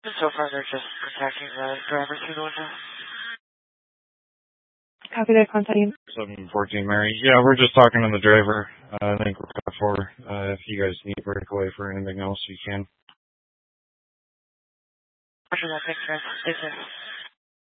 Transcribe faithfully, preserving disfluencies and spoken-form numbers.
So far, they're just contacting the driver through the window. Copy that, contact you. seven fourteen Mary. Yeah, we're just talking to the driver. Uh, I think we're cut for. Uh, if you guys need breakaway for anything else, you can. Roger that, thanks, guys. Stay safe.